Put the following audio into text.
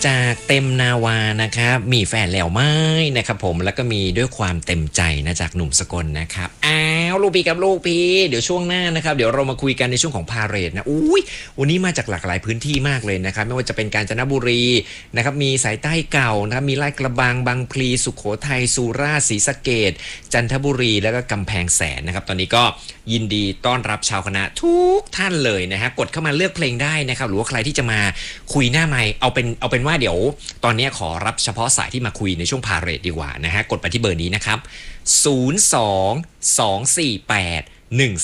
จากเต็มนาวานะครับมีแฟนแล้วไหมนะครับผมแล้วก็มีด้วยความเต็มใจนะจากหนุ่มสกลนะครับลูกพี่กับลูกพี่เดี๋ยวช่วงหน้านะครับเดี๋ยวเรามาคุยกันในช่วงของพาเหรดนะอุ้ยวันนี้มาจากหลากหลายพื้นที่มากเลยนะครับไม่ว่าจะเป็นกาญจนบุรีนะครับมีสายใต้เก่านะครับมีลาดกระบังบางพลีสุโขทัยสุราษฎร์ศรีสะเกษจันทบุรีแล้วก็กำแพงแสนนะครับตอนนี้ก็ยินดีต้อนรับชาวคณะทุกท่านเลยนะฮะกดเข้ามาเลือกเพลงได้นะครับหรือว่าใครที่จะมาคุยหน้าไมค์เอาเป็นว่าเดี๋ยวตอนนี้ขอรับเฉพาะสายที่มาคุยในช่วงพาเหรดดีกว่านะฮะกดไปที่เบอร์นี้นะครับ02 248